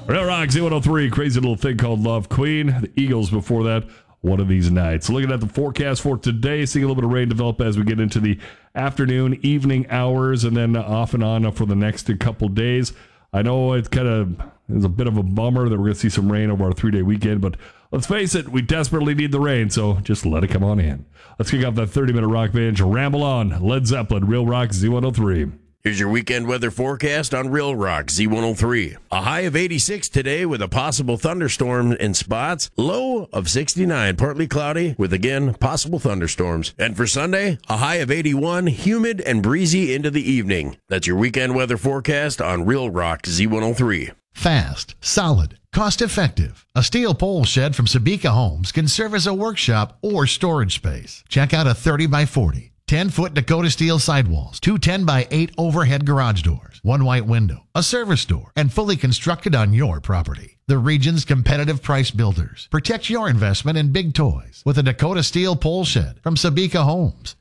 Real Rock Z103, Crazy Little Thing Called Love. Queen, the Eagles before that, One of These Nights. Looking at the forecast for today, seeing a little bit of rain develop as we get into the afternoon, evening hours, and then off and on for the next couple days. I know it's a bit of a bummer that we're going to see some rain over our 3-day weekend, but let's face it, we desperately need the rain, so just let it come on in. Let's kick off that 30-minute rock binge. Ramble on. Led Zeppelin, Real Rock Z103. Here's your weekend weather forecast on Real Rock Z103. A high of 86 today with a possible thunderstorm in spots. Low of 69, partly cloudy with, again, possible thunderstorms. And for Sunday, a high of 81, humid and breezy into the evening. That's your weekend weather forecast on Real Rock Z103. Fast, solid, cost-effective. A steel pole shed from Sabika Homes can serve as a workshop or storage space. Check out a 30x40. 10-foot Dakota steel sidewalls, 2 10x8 overhead garage doors, 1 white window, a service door, and fully constructed on your property. The region's competitive price builders. Protect your investment in big toys with a Dakota steel pole shed from Sabika Homes.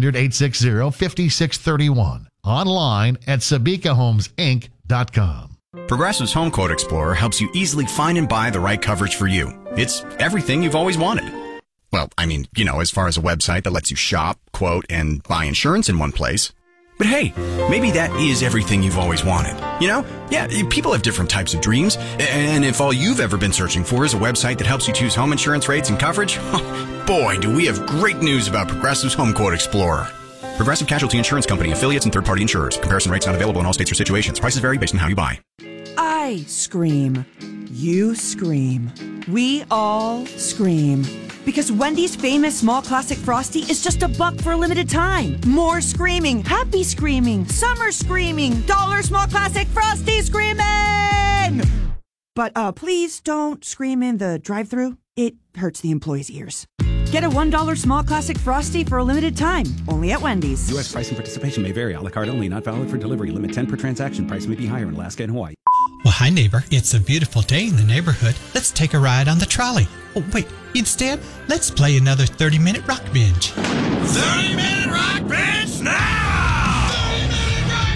800-860-5631. Online at SabikaHomesInc.com. Progressive's Home Quote Explorer helps you easily find and buy the right coverage for you. It's everything you've always wanted. Well, I mean, as far as a website that lets you shop, quote, and buy insurance in one place. But hey, maybe that is everything you've always wanted. Yeah, people have different types of dreams. And if all you've ever been searching for is a website that helps you choose home insurance rates and coverage, boy, do we have great news about Progressive's Home Quote Explorer. Progressive Casualty Insurance Company, affiliates, and third-party insurers. Comparison rates not available in all states or situations. Prices vary based on how you buy. I scream. You scream. We all scream. Because Wendy's famous small classic Frosty is just $1 for a limited time. More screaming, happy screaming, summer screaming, dollar small classic Frosty screaming! But please don't scream in the drive-thru. It hurts the employees' ears. Get a $1 small classic Frosty for a limited time, only at Wendy's. U.S. price and participation may vary. A la carte only, not valid for delivery. Limit 10 per transaction. Price may be higher in Alaska and Hawaii. Well, hi, neighbor. It's a beautiful day in the neighborhood. Let's take a ride on the trolley. Oh, wait. Instead, let's play another 30-minute rock binge. 30-minute rock binge now! 30-minute rock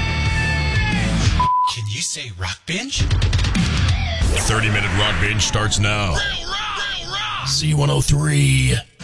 binge! Can you say rock binge? 30-minute rock binge starts now. Z103.